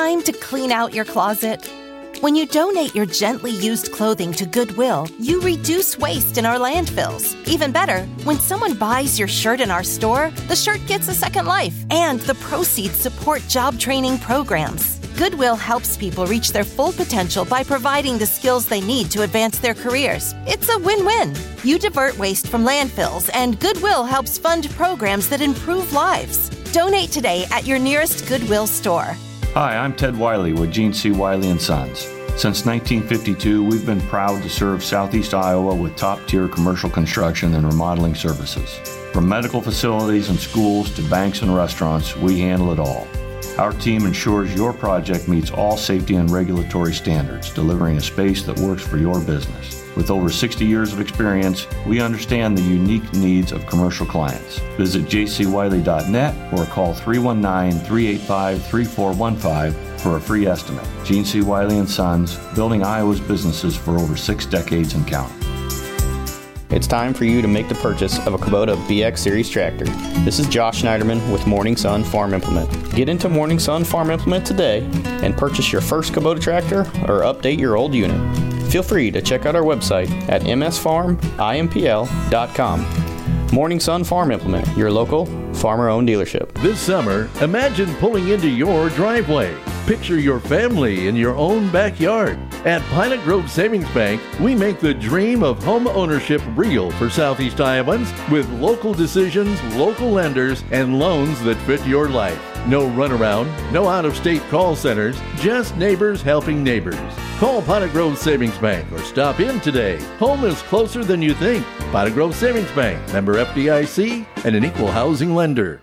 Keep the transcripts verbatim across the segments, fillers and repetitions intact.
time to clean out your closet? When you donate your gently used clothing to Goodwill, you reduce waste in our landfills. Even better, when someone buys your shirt in our store, the shirt gets a second life, and the proceeds support job training programs. Goodwill helps people reach their full potential by providing the skills they need to advance their careers. It's a win-win. You divert waste from landfills, and Goodwill helps fund programs that improve lives. Donate today at your nearest Goodwill store. Hi, I'm Ted Wiley with Gene C. Wiley and Sons. Since nineteen fifty-two, we've been proud to serve Southeast Iowa with top-tier commercial construction and remodeling services. From medical facilities and schools to banks and restaurants, we handle it all. Our team ensures your project meets all safety and regulatory standards, delivering a space that works for your business. With over sixty years of experience, we understand the unique needs of commercial clients. Visit j c wiley dot net or call three one nine, three eight five, three four one five for a free estimate. Gene C. Wiley and Sons, building Iowa's businesses for over six decades and counting. It's time for you to make the purchase of a Kubota B X Series tractor. This is Josh Schneiderman with Morning Sun Farm Implement. Get into Morning Sun Farm Implement today and purchase your first Kubota tractor or update your old unit. Feel free to check out our website at m s farm impl dot com. Morning Sun Farm Implement, your local farmer-owned dealership. This summer, imagine pulling into your driveway. Picture your family in your own backyard. At Pilot Grove Savings Bank, we make the dream of home ownership real for Southeast Iowans with local decisions, local lenders, and loans that fit your life. No runaround, no out-of-state call centers, just neighbors helping neighbors. Call Pilot Grove Savings Bank or stop in today. Home is closer than you think. Pilot Grove Savings Bank, member F D I C, and an equal housing lender.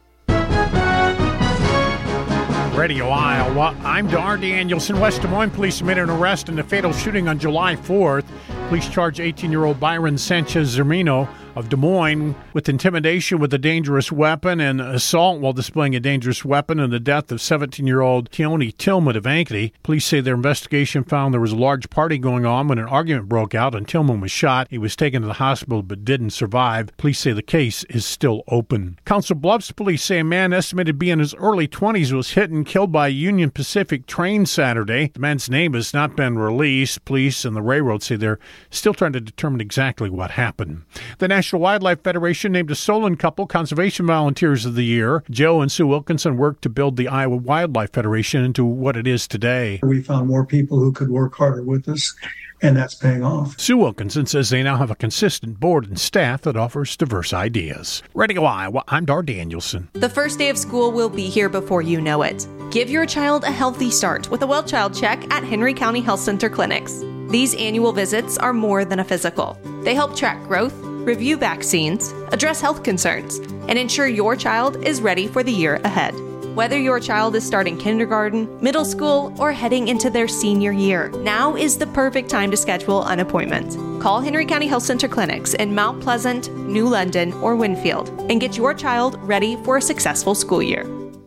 Radio Iowa, I'm Dar Danielson. West Des Moines police made an arrest in the fatal shooting on July fourth. Police charged eighteen-year-old Byron Sanchez-Zermino of Des Moines with intimidation with a dangerous weapon and assault while displaying a dangerous weapon and the death of seventeen-year-old Keone Tillman of Ankeny. Police say their investigation found there was a large party going on when an argument broke out and Tillman was shot. He was taken to the hospital but didn't survive. Police say the case is still open. Council Bluffs police say a man estimated to be in his early twenties was hit and killed by a Union Pacific train Saturday. The man's name has not been released. Police and the railroad say they're still trying to determine exactly what happened. The National Wildlife Federation named a Solon couple Conservation Volunteers of the Year. Joe and Sue Wilkinson worked to build the Iowa Wildlife Federation into what it is today. We found more people who could work harder with us, and that's paying off. Sue Wilkinson says they now have a consistent board and staff that offers diverse ideas. Radio Iowa, I'm Dar Danielson. The first day of school will be here before you know it. Give your child a healthy start with a Well Child Check at Henry County Health Center clinics. These annual visits are more than a physical. They help track growth, review vaccines, address health concerns, and ensure your child is ready for the year ahead. Whether your child is starting kindergarten, middle school, or heading into their senior year, now is the perfect time to schedule an appointment. Call Henry County Health Center clinics in Mount Pleasant, New London, or Winfield and get your child ready for a successful school year.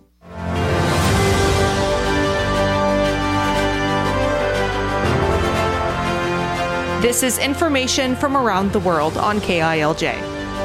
This is information from around the world on K I L J.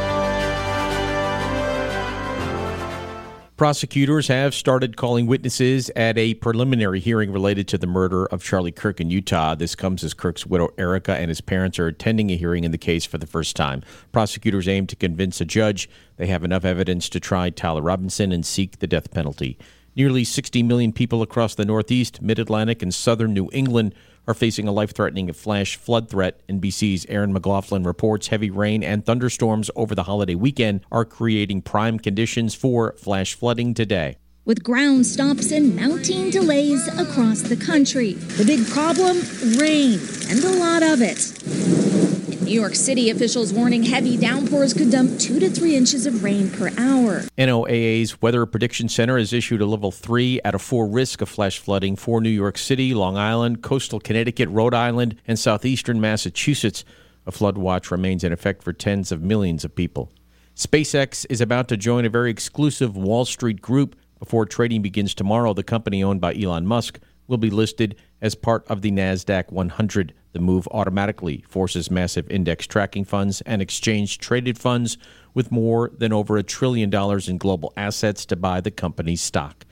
Prosecutors have started calling witnesses at a preliminary hearing related to the murder of Charlie Kirk in Utah. This comes as Kirk's widow, Erica, and his parents are attending a hearing in the case for the first time. Prosecutors aim to convince a judge they have enough evidence to try Tyler Robinson and seek the death penalty. Nearly sixty million people across the Northeast, Mid-Atlantic, and southern New England are facing a life-threatening flash flood threat. N B C's Aaron McLaughlin reports heavy rain and thunderstorms over the holiday weekend are creating prime conditions for flash flooding today. With ground stops and mounting delays across the country. The big problem? Rain, and a lot of it. In New York City, officials warning heavy downpours could dump two to three inches of rain per hour. N O A A's Weather Prediction Center has issued a level three out of four risk of flash flooding for New York City, Long Island, coastal Connecticut, Rhode Island, and southeastern Massachusetts. A flood watch remains in effect for tens of millions of people. SpaceX is about to join a very exclusive Wall Street group. Before trading begins tomorrow, the company owned by Elon Musk will be listed as part of the NASDAQ one hundred. The move automatically forces massive index tracking funds and exchange-traded funds with more than over a trillion dollars in global assets to buy the company's stock.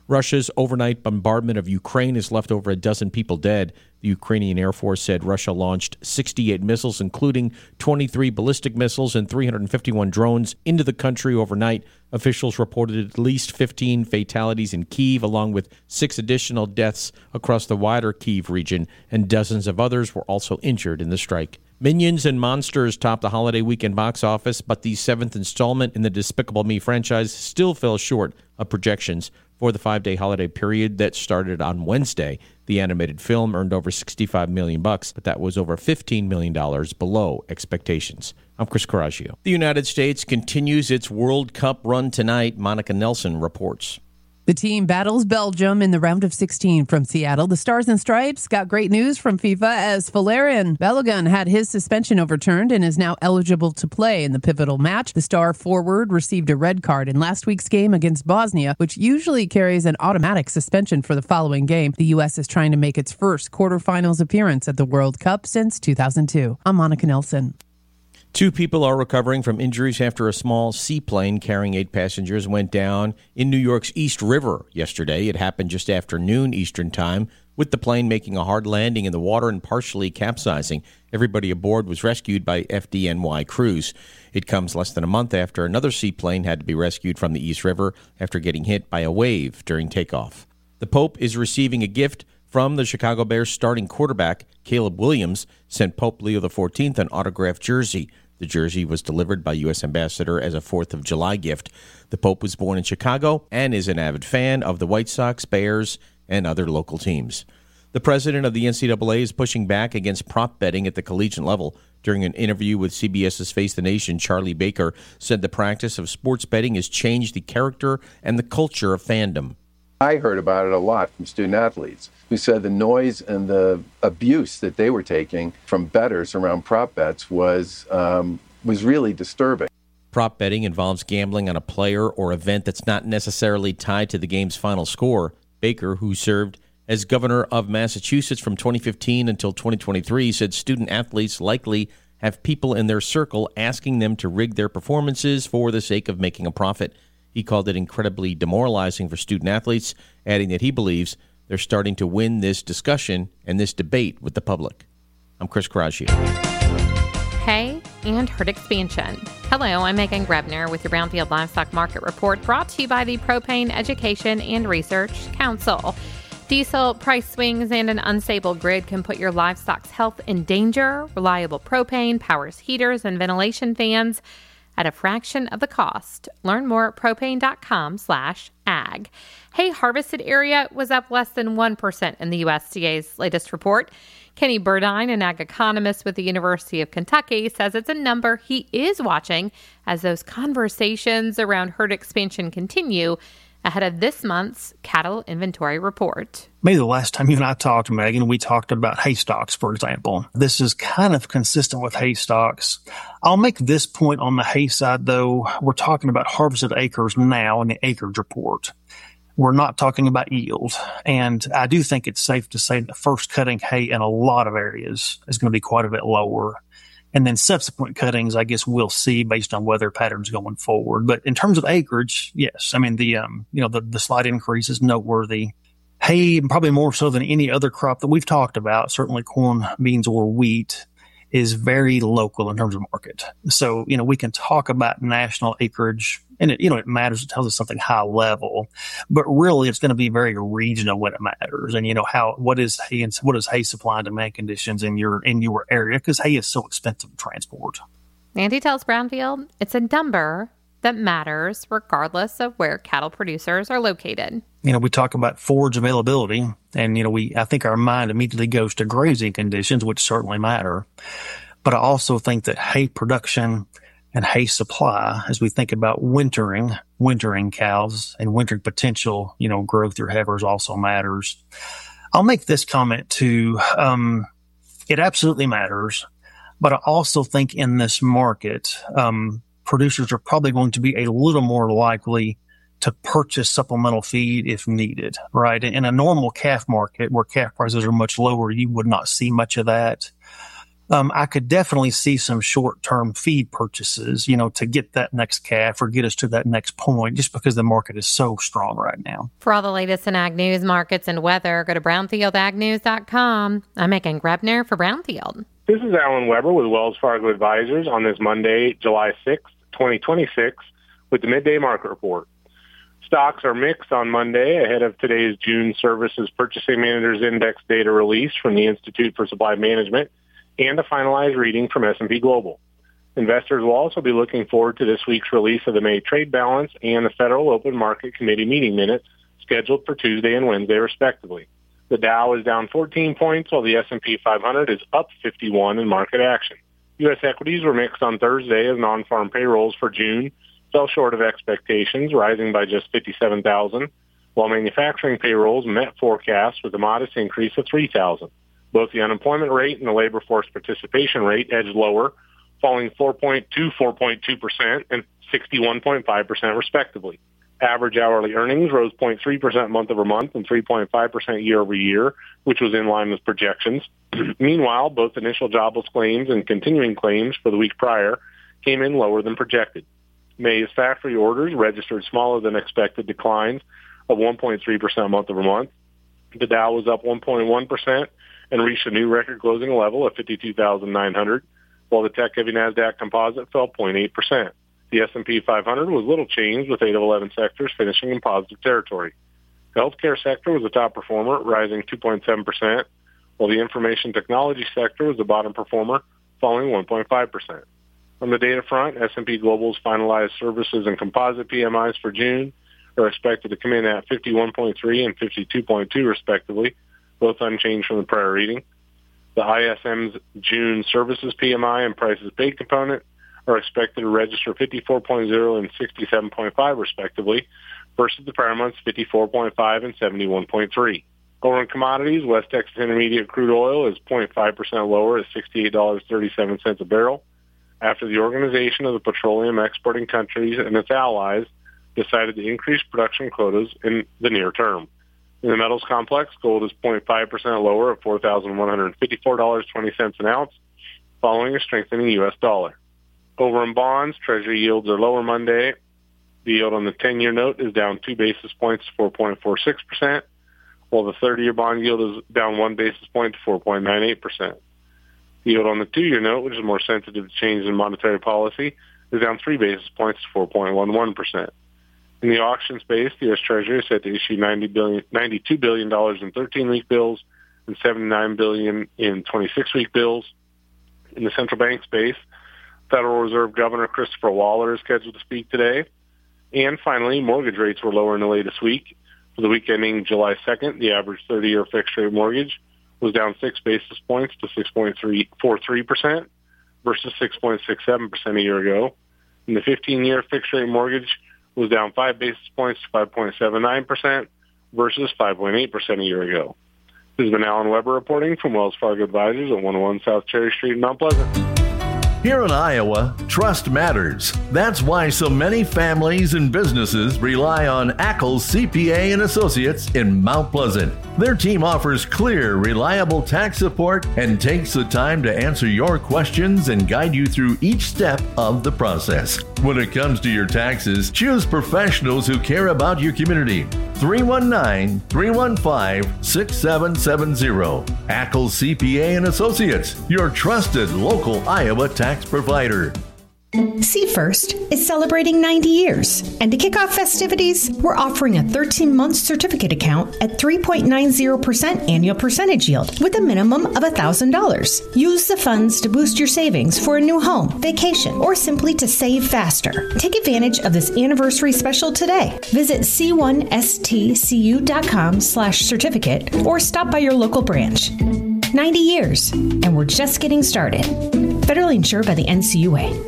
Russia's overnight bombardment of Ukraine has left over a dozen people dead. The Ukrainian Air Force said Russia launched sixty-eight missiles, including twenty-three ballistic missiles and three hundred fifty-one drones, into the country overnight. Officials reported at least fifteen fatalities in Kyiv, along with six additional deaths across the wider Kyiv region, and dozens of others were also injured in the strike. Minions and Monsters topped the holiday weekend box office, but the seventh installment in the Despicable Me franchise still fell short of projections. For the five-day holiday period that started on Wednesday, the animated film earned over sixty-five million bucks, but that was over fifteen million dollars below expectations. I'm Chris Coraggio. The United States continues its World Cup run tonight. Monica Nelson reports. The team battles Belgium in the round of sixteen from Seattle. The Stars and Stripes got great news from FIFA as Valerian Balogun had his suspension overturned and is now eligible to play in the pivotal match. The star forward received a red card in last week's game against Bosnia, which usually carries an automatic suspension for the following game. The U S is trying to make its first quarterfinals appearance at the World Cup since two thousand two. I'm Monica Nelson. Two people are recovering from injuries after a small seaplane carrying eight passengers went down in New York's East River yesterday. It happened just after noon Eastern Time, with the plane making a hard landing in the water and partially capsizing. Everybody aboard was rescued by F D N Y crews. It comes less than a month after another seaplane had to be rescued from the East River after getting hit by a wave during takeoff. The Pope is receiving a gift from the Chicago Bears starting quarterback. Caleb Williams sent Pope Leo the fourteenth an autographed jersey. The jersey was delivered by U S Ambassador as a fourth of July gift. The Pope was born in Chicago and is an avid fan of the White Sox, Bears, and other local teams. The president of the N C double A is pushing back against prop betting at the collegiate level. During an interview with CBS's Face the Nation, Charlie Baker said the practice of sports betting has changed the character and the culture of fandom. I heard about it a lot from student athletes who said the noise and the abuse that they were taking from bettors around prop bets was um, was really disturbing. Prop betting involves gambling on a player or event that's not necessarily tied to the game's final score. Baker, who served as governor of Massachusetts from twenty fifteen until twenty twenty-three, said student athletes likely have people in their circle asking them to rig their performances for the sake of making a profit. He called it incredibly demoralizing for student athletes, adding that he believes they're starting to win this discussion and this debate with the public. I'm Chris Coraggio. Hay and herd expansion. Hello, I'm Megan Grebner with your Brownfield Livestock Market Report, brought to you by the Propane Education and Research Council. Diesel price swings and an unstable grid can put your livestock's health in danger. Reliable propane powers heaters and ventilation fans at a fraction of the cost. Learn more at propane.com slash ag. Hay harvested area was up less than one percent in the U S D A's latest report. Kenny Burdine, an ag economist with the University of Kentucky, says it's a number he is watching as those conversations around herd expansion continue ahead of this month's cattle inventory report. Maybe the last time you and I talked, Megan, we talked about hay stocks, for example. This is kind of consistent with hay stocks. I'll make this point on the hay side, though. We're talking about harvested acres now in the acreage report. We're not talking about yield. And I do think it's safe to say that first cutting hay in a lot of areas is going to be quite a bit lower. And then subsequent cuttings, I guess we'll see based on weather patterns going forward. But in terms of acreage, yes. I mean, the, um, you know, the, the slight increase is noteworthy. Hay, probably more so than any other crop that we've talked about, certainly corn, beans, or wheat, is very local in terms of market. So, you know, we can talk about national acreage, and it, you know, it matters. It tells us something high level, but really it's going to be very regional when it matters. And, you know, how, what is hay and what is hay supply and demand conditions in your, in your area? Because hay is so expensive to transport. Andy tells Brownfield it's a number that matters regardless of where cattle producers are located. You know, we talk about forage availability, and, you know, we, I think our mind immediately goes to grazing conditions, which certainly matter. But I also think that hay production and hay supply, as we think about wintering, wintering cows and wintering potential, you know, growth through heifers also matters. I'll make this comment too. Um, it absolutely matters, but I also think in this market, um, producers are probably going to be a little more likely to purchase supplemental feed if needed, right? In a normal calf market where calf prices are much lower, you would not see much of that. Um, I could definitely see some short-term feed purchases, you know, to get that next calf or get us to that next point, just because the market is so strong right now. For all the latest in ag news, markets, and weather, go to brownfield ag news dot com. I'm Megan Grebner for Brownfield. This is Alan Weber with Wells Fargo Advisors on this Monday, July sixth, twenty twenty-six, with the Midday Market Report. Stocks are mixed on Monday ahead of today's June Services Purchasing Managers Index data release from the Institute for Supply Management and a finalized reading from S and P Global. Investors will also be looking forward to this week's release of the May trade balance and the Federal Open Market Committee meeting minutes scheduled for Tuesday and Wednesday, respectively. The Dow is down fourteen points, while the S and P five hundred is up fifty-one in market action. U S equities were mixed on Thursday as non-farm payrolls for June fell short of expectations, rising by just fifty-seven thousand, while manufacturing payrolls met forecasts with a modest increase of three thousand. Both the unemployment rate and the labor force participation rate edged lower, falling four point two, four point two percent and sixty-one point five percent respectively. Average hourly earnings rose zero point three percent month over month and three point five percent year over year, which was in line with projections. Meanwhile, both initial jobless claims and continuing claims for the week prior came in lower than projected. May's factory orders registered smaller than expected declines of one point three percent month over month. The Dow was up one point one percent and reached a new record closing level of fifty-two thousand nine hundred, while the tech-heavy NASDAQ composite fell zero point eight percent. The S and P five hundred was little changed, with eight of eleven sectors finishing in positive territory. The healthcare sector was the top performer, rising two point seven percent, while the information technology sector was the bottom performer, falling one point five percent. On the data front, S and P Global's finalized services and composite P M Is for June are expected to come in at fifty-one point three and fifty-two point two, respectively, both unchanged from the prior reading. The I S M's June services P M I and prices paid component are expected to register fifty-four point zero and sixty-seven point five, respectively, versus the prior month's fifty-four point five and seventy-one point three. Over in commodities, West Texas Intermediate crude oil is zero point five percent lower at sixty-eight dollars and thirty-seven cents a barrel, after the Organization of the Petroleum Exporting Countries and its allies decided to increase production quotas in the near term. In the metals complex, gold is zero point five percent lower at four thousand one hundred fifty-four dollars and twenty cents an ounce, following a strengthening U S dollar. Over in bonds, Treasury yields are lower Monday. The yield on the ten-year note is down two basis points to four point four six percent, while the thirty-year bond yield is down one basis point to four point nine eight percent. The yield on the two-year note, which is more sensitive to changes in monetary policy, is down three basis points to four point one one percent. In the auction space, the U S Treasury is set to issue ninety billion dollars, ninety-two billion dollars in thirteen-week bills and seventy-nine billion dollars in twenty-six-week bills. In the central bank space, Federal Reserve Governor Christopher Waller is scheduled to speak today. And finally, mortgage rates were lower in the latest week. For the week ending July second, the average thirty-year fixed-rate mortgage was down six basis points to six point three four three percent versus six point six seven percent a year ago. And the fifteen-year fixed-rate mortgage was down five basis points to five point seven nine percent versus five point eight percent a year ago. This has been Alan Weber reporting from Wells Fargo Advisors at one oh one South Cherry Street in Mount Pleasant. Here in Iowa, trust matters. That's why so many families and businesses rely on Ackles C P A and Associates in Mount Pleasant. Their team offers clear, reliable tax support and takes the time to answer your questions and guide you through each step of the process. When it comes to your taxes, choose professionals who care about your community. three one nine, three one five, six seven seven zero. Ackles C P A and Associates, your trusted local Iowa tax provider. See First is celebrating ninety years, and to kick off festivities, we're offering a thirteen-month certificate account at three point nine zero percent annual percentage yield with a minimum of one thousand dollars. Use the funds to boost your savings for a new home, vacation, or simply to save faster. Take advantage of this anniversary special today. Visit c one s t c u dot com slash certificate or stop by your local branch. ninety years, and we're just getting started. Federally insured by the N C U A.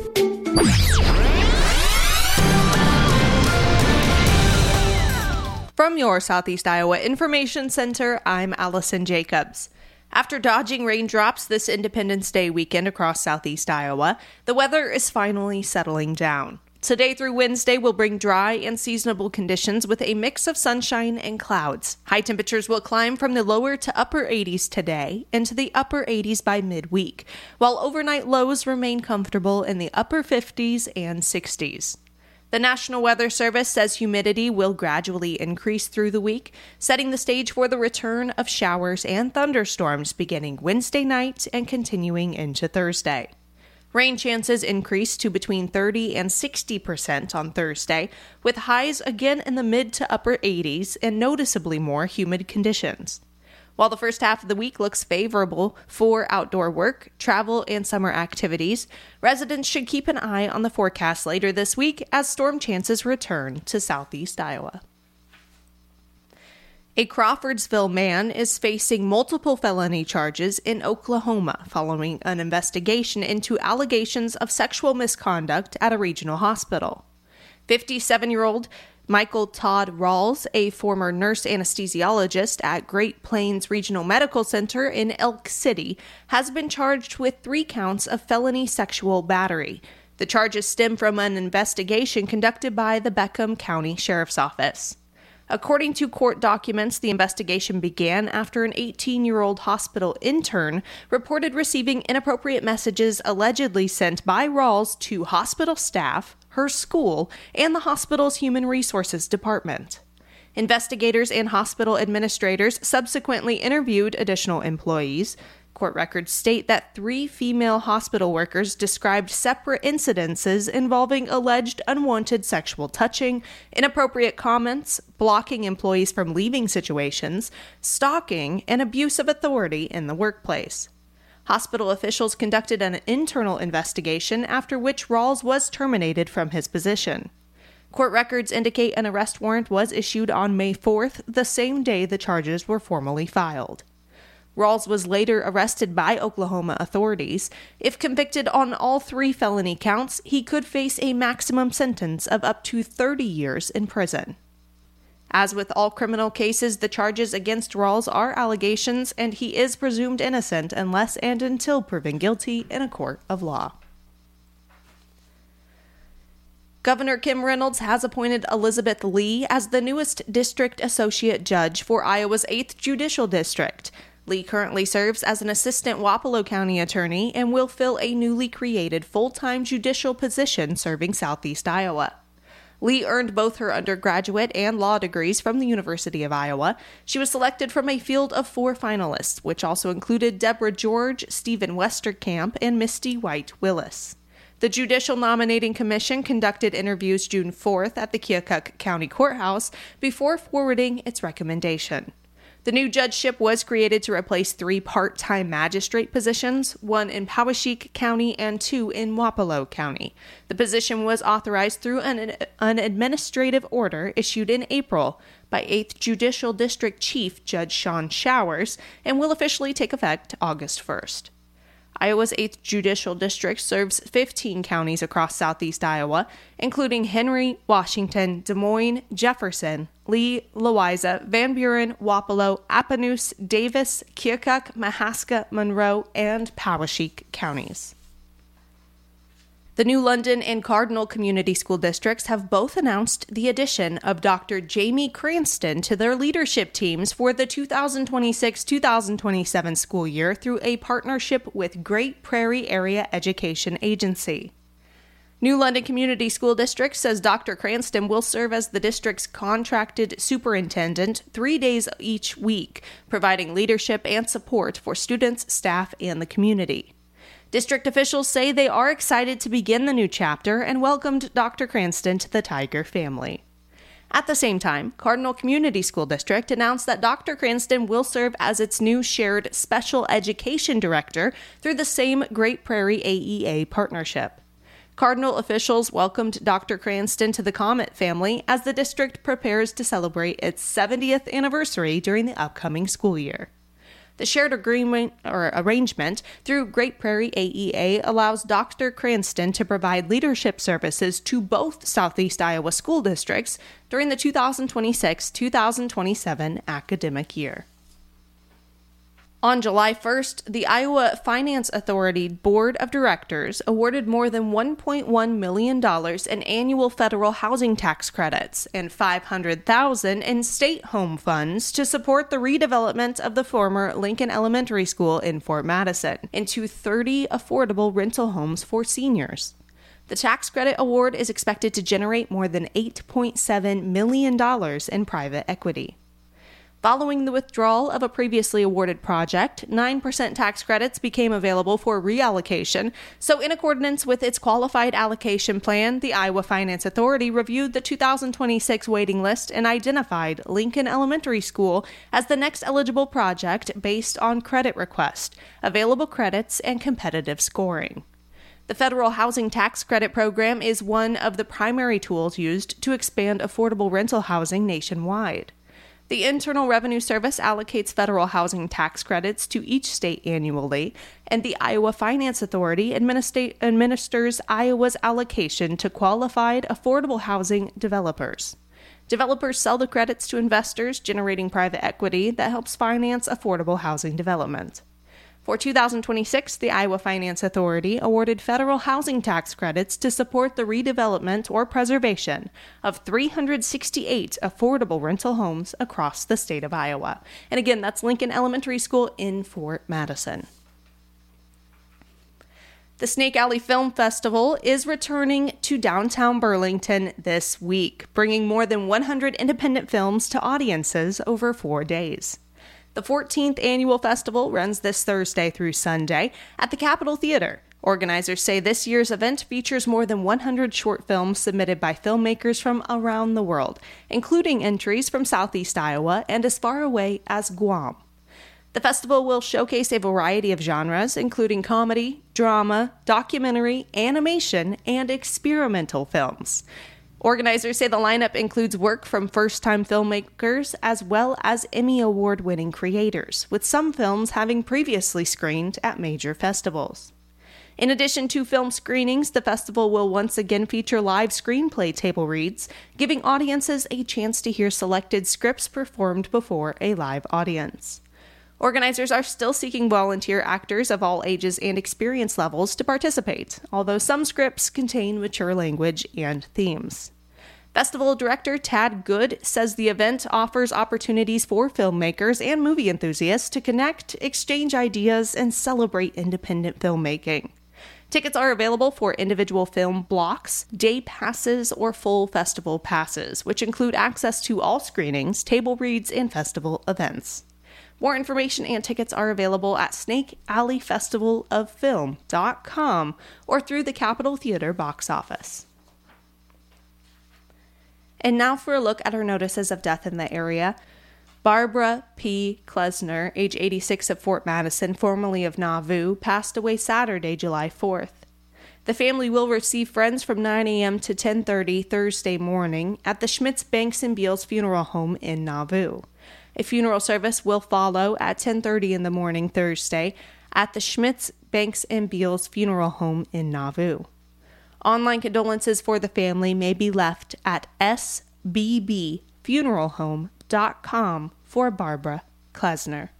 From your Southeast Iowa Information Center, I'm Allison Jacobs. After dodging raindrops this Independence Day weekend across Southeast Iowa, the weather is finally settling down. Today through Wednesday will bring dry and seasonable conditions with a mix of sunshine and clouds. High temperatures will climb from the lower to upper eighties today into the upper eighties by midweek, while overnight lows remain comfortable in the upper fifties and sixties. The National Weather Service says humidity will gradually increase through the week, setting the stage for the return of showers and thunderstorms beginning Wednesday night and continuing into Thursday. Rain chances increase to between thirty and sixty percent on Thursday, with highs again in the mid to upper eighties and noticeably more humid conditions. While the first half of the week looks favorable for outdoor work, travel, and summer activities, residents should keep an eye on the forecast later this week as storm chances return to southeast Iowa. A Crawfordsville man is facing multiple felony charges in Oklahoma following an investigation into allegations of sexual misconduct at a regional hospital. fifty-seven-year-old Michael Todd Rawls, a former nurse anesthesiologist at Great Plains Regional Medical Center in Elk City, has been charged with three counts of felony sexual battery. The charges stem from an investigation conducted by the Beckham County Sheriff's Office. According to court documents, the investigation began after an eighteen-year-old hospital intern reported receiving inappropriate messages allegedly sent by Rawls to hospital staff, her school, and the hospital's Human Resources Department. Investigators and hospital administrators subsequently interviewed additional employees. Court records state that three female hospital workers described separate incidences involving alleged unwanted sexual touching, inappropriate comments, blocking employees from leaving situations, stalking, and abuse of authority in the workplace. Hospital officials conducted an internal investigation after which Rawls was terminated from his position. Court records indicate an arrest warrant was issued on May fourth, the same day the charges were formally filed. Rawls was later arrested by Oklahoma authorities. If convicted on all three felony counts, he could face a maximum sentence of up to thirty years in prison. As with all criminal cases, the charges against Rawls are allegations, and he is presumed innocent unless and until proven guilty in a court of law. Governor Kim Reynolds has appointed Elizabeth Lee as the newest district associate judge for Iowa's eighth Judicial District. Lee currently serves as an assistant Wapello County attorney and will fill a newly created full-time judicial position serving southeast Iowa. Lee earned both her undergraduate and law degrees from the University of Iowa. She was selected from a field of four finalists, which also included Deborah George, Stephen Westerkamp, and Misty White Willis. The Judicial Nominating Commission conducted interviews June fourth at the Keokuk County Courthouse before forwarding its recommendation. The new judgeship was created to replace three part-time magistrate positions, one in Poweshiek County and two in Wapello County. The position was authorized through an, an administrative order issued in April by eighth Judicial District Chief Judge Sean Showers and will officially take effect August first. Iowa's eighth Judicial District serves fifteen counties across southeast Iowa, including Henry, Washington, Des Moines, Jefferson, Lee, Louisa, Van Buren, Wapello, Appanoose, Davis, Keokuk, Mahaska, Monroe, and Poweshiek counties. The New London and Cardinal Community School Districts have both announced the addition of Doctor Jamie Cranston to their leadership teams for the two thousand twenty-six two thousand twenty-seven school year through a partnership with Great Prairie Area Education Agency. New London Community School District says Doctor Cranston will serve as the district's contracted superintendent three days each week, providing leadership and support for students, staff, and the community. District officials say they are excited to begin the new chapter and welcomed Doctor Cranston to the Tiger family. At the same time, Cardinal Community School District announced that Doctor Cranston will serve as its new shared special education director through the same Great Prairie A E A partnership. Cardinal officials welcomed Doctor Cranston to the Comet family as the district prepares to celebrate its seventieth anniversary during the upcoming school year. The shared agreement or arrangement through Great Prairie A E A allows Doctor Cranston to provide leadership services to both Southeast Iowa school districts during the two thousand twenty-six two thousand twenty-seven academic year. On July first, the Iowa Finance Authority Board of Directors awarded more than one point one million dollars in annual federal housing tax credits and five hundred thousand dollars in state home funds to support the redevelopment of the former Lincoln Elementary School in Fort Madison into thirty affordable rental homes for seniors. The tax credit award is expected to generate more than eight point seven million dollars in private equity. Following the withdrawal of a previously awarded project, nine percent tax credits became available for reallocation. So in accordance with its qualified allocation plan, the Iowa Finance Authority reviewed the two thousand twenty-six waiting list and identified Lincoln Elementary School as the next eligible project based on credit request, available credits, and competitive scoring. The Federal Housing Tax Credit Program is one of the primary tools used to expand affordable rental housing nationwide. The Internal Revenue Service allocates federal housing tax credits to each state annually, and the Iowa Finance Authority administra- administers Iowa's allocation to qualified affordable housing developers. Developers sell the credits to investors, generating private equity that helps finance affordable housing development. For two thousand twenty-six, the Iowa Finance Authority awarded federal housing tax credits to support the redevelopment or preservation of three hundred sixty-eight affordable rental homes across the state of Iowa. And again, that's Lincoln Elementary School in Fort Madison. The Snake Alley Film Festival is returning to downtown Burlington this week, bringing more than one hundred independent films to audiences over four days. The fourteenth annual festival runs this Thursday through Sunday at the Capitol Theater. Organizers say this year's event features more than one hundred short films submitted by filmmakers from around the world, including entries from Southeast Iowa and as far away as Guam. The festival will showcase a variety of genres, including comedy, drama, documentary, animation, and experimental films. Organizers say the lineup includes work from first-time filmmakers as well as Emmy Award-winning creators, with some films having previously screened at major festivals. In addition to film screenings, the festival will once again feature live screenplay table reads, giving audiences a chance to hear selected scripts performed before a live audience. Organizers are still seeking volunteer actors of all ages and experience levels to participate, although some scripts contain mature language and themes. Festival director Tad Good says the event offers opportunities for filmmakers and movie enthusiasts to connect, exchange ideas, and celebrate independent filmmaking. Tickets are available for individual film blocks, day passes, or full festival passes, which include access to all screenings, table reads, and festival events. More information and tickets are available at snake alley festival of film dot com or through the Capitol Theater box office. And now for a look at our notices of death in the area. Barbara P. Klesner, age eighty-six of Fort Madison, formerly of Nauvoo, passed away Saturday, July fourth. The family will receive friends from nine a.m. to ten thirty Thursday morning at the Schmitz Banks and Beals Funeral Home in Nauvoo. A funeral service will follow at ten thirty in the morning Thursday at the Schmitz Banks and Beals Funeral Home in Nauvoo. Online condolences for the family may be left at s b b funeral home dot com for Barbara Klesner.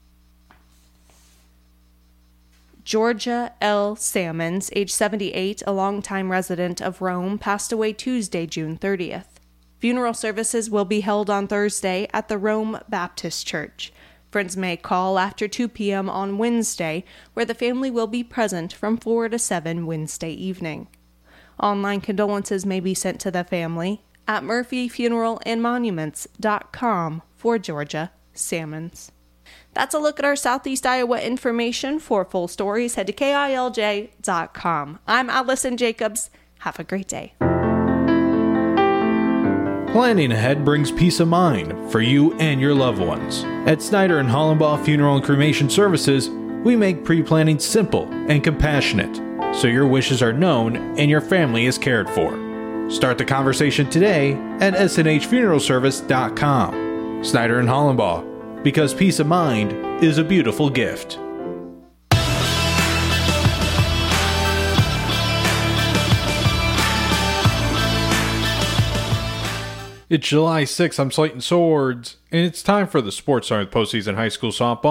Georgia L. Salmons, age seventy-eight, a longtime resident of Rome, passed away Tuesday, June thirtieth. Funeral services will be held on Thursday at the Rome Baptist Church. Friends may call after two p.m. on Wednesday, where the family will be present from four to seven Wednesday evening. Online condolences may be sent to the family at murphy funeral and monuments dot com for Georgia Salmons. That's a look at our Southeast Iowa information. For full stories, head to K I L J dot com. I'm Allison Jacobs. Have a great day. Planning ahead brings peace of mind for you and your loved ones. At Snyder and Hollenbaugh Funeral and Cremation Services, we make pre-planning simple and compassionate, so your wishes are known and your family is cared for. Start the conversation today at S N H funeral service dot com. Snyder and Hollenbaugh, because peace of mind is a beautiful gift. It's July sixth, I'm Slayton Swords, and it's time for the Sports Center with postseason high school softball.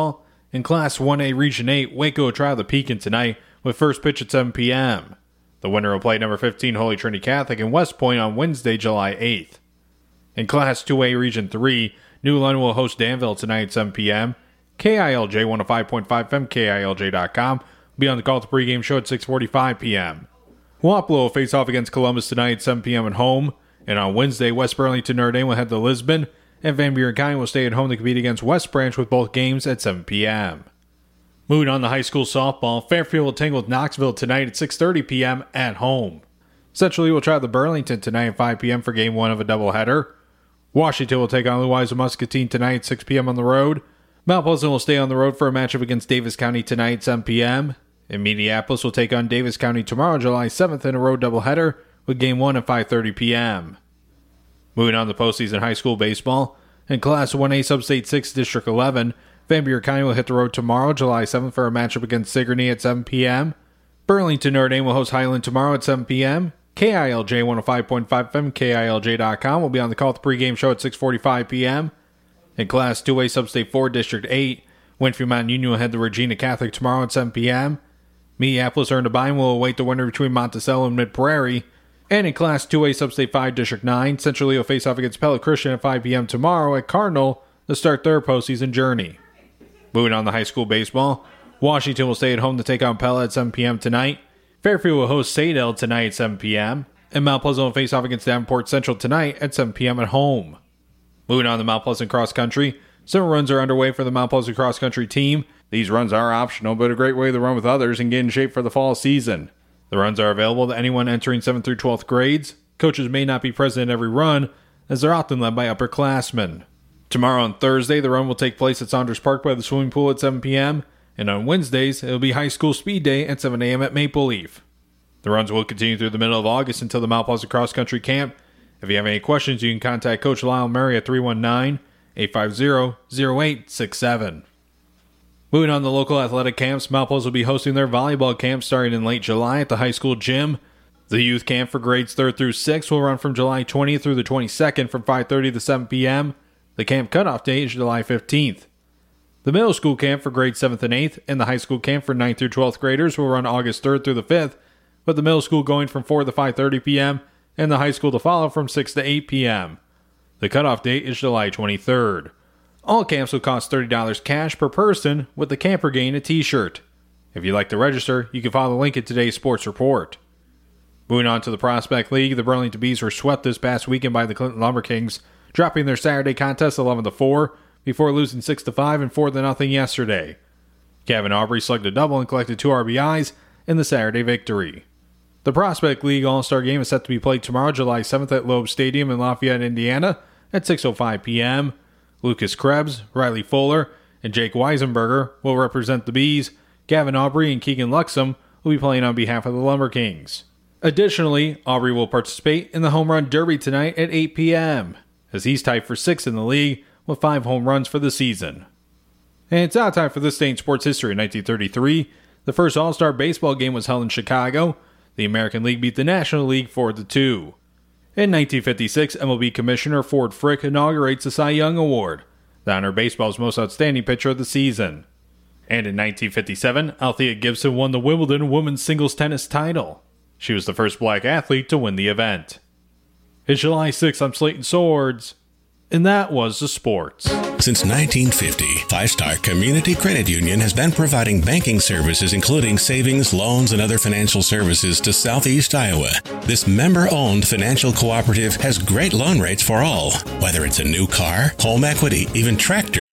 In Class one A Region eight, Waco will try the Pekin tonight with first pitch at seven p.m. The winner will play number fifteen Holy Trinity Catholic in West Point on Wednesday, July eighth. In Class two A Region three, New London will host Danville tonight at seven p.m. K I L J one oh five point five F M, K I L J dot com will be on the call at the pregame show at six forty-five p.m. Wapello will face off against Columbus tonight at seven p.m. at home. And on Wednesday, West Burlington Notre Dame will head to Lisbon, and Van Buren County will stay at home to compete against West Branch with both games at seven p.m. Moving on to high school softball, Fairfield will tangle with Knoxville tonight at six thirty p.m. at home. Central Lee will travel to Burlington tonight at five p.m. for game one of a doubleheader. Washington will take on Louisa Muscatine tonight at six p.m. on the road. Mount Pleasant will stay on the road for a matchup against Davis County tonight at seven p.m. And Minneapolis will take on Davis County tomorrow, July seventh, in a road doubleheader with game one at five thirty p.m. Moving on to postseason high school baseball. In Class one A Sub-State six, District eleven, Van Buren County will hit the road tomorrow, July seventh, for a matchup against Sigourney at seven p.m. Burlington Notre Dame will host Highland tomorrow at seven p.m. K I L J one oh five point five F M, K I L J dot com will be on the call at the pregame show at six forty-five p.m. In Class two A Sub-State four, District eight, Winfield Mountain Union will head to Regina Catholic tomorrow at seven p.m. Minneapolis Irvine will await the winner between Monticello and Mid-Prairie. And in Class two A Sub-State five, District nine, Central Lee will face off against Pella Christian at five p.m. tomorrow at Cardinal to start their postseason journey. Moving on to high school baseball, Washington will stay at home to take on Pella at seven p.m. tonight. Fairfield will host Sadell tonight at seven p.m. And Mount Pleasant will face off against Davenport Central tonight at seven p.m. at home. Moving on to Mount Pleasant Cross Country, summer runs are underway for the Mount Pleasant Cross Country team. These runs are optional, but a great way to run with others and get in shape for the fall season. The runs are available to anyone entering seventh through twelfth grades. Coaches may not be present at every run, as they're often led by upperclassmen. Tomorrow on Thursday, the run will take place at Saunders Park by the swimming pool at seven p.m., and on Wednesdays, it will be High School Speed Day at seven a.m. at Maple Leaf. The runs will continue through the middle of August until the Mount Pleasant Cross Country Camp. If you have any questions, you can contact Coach Lyle Murray at three one nine, eight five zero, zero eight six seven. Moving on to local athletic camps, Mount Pleasant will be hosting their volleyball camp starting in late July at the high school gym. The youth camp for grades third through sixth will run from July twentieth through the twenty-second from five thirty to seven p.m. The camp cutoff date is July fifteenth. The middle school camp for grades seventh and eighth and the high school camp for ninth through twelfth graders will run August third through the fifth, with the middle school going from four to five thirty p.m. and the high school to follow from six to eight p.m. The cutoff date is July twenty-third. All camps will cost thirty dollars cash per person, with the camper getting a t-shirt. If you'd like to register, you can follow the link in today's sports report. Moving on to the Prospect League, the Burlington Bees were swept this past weekend by the Clinton Lumber Kings, dropping their Saturday contest eleven to four before losing six to five and four to nothing yesterday. Kevin Aubrey slugged a double and collected two R B Is in the Saturday victory. The Prospect League All-Star Game is set to be played tomorrow, July seventh at Loeb Stadium in Lafayette, Indiana at six oh five p.m. Lucas Krebs, Riley Fuller, and Jake Weisenberger will represent the Bees. Gavin Aubrey and Keegan Luxem will be playing on behalf of the Lumber Kings. Additionally, Aubrey will participate in the Home Run Derby tonight at eight p.m., as he's tied for sixth in the league with five home runs for the season. And it's now time for this day in sports history. In nineteen thirty-three, the first All-Star baseball game was held in Chicago. The American League beat the National League four to two. In nineteen fifty-six, M L B Commissioner Ford Frick inaugurates the Cy Young Award, the honor baseball's most outstanding pitcher of the season. And in nineteen fifty-seven, Althea Gibson won the Wimbledon women's singles tennis title. She was the first black athlete to win the event. It's July sixth, I'm Slayton Swords, and that was the sports. Since nineteen fifty, Five Star Community Credit Union has been providing banking services including savings, loans, and other financial services to Southeast Iowa. This member-owned financial cooperative has great loan rates for all, whether it's a new car, home equity, even tractor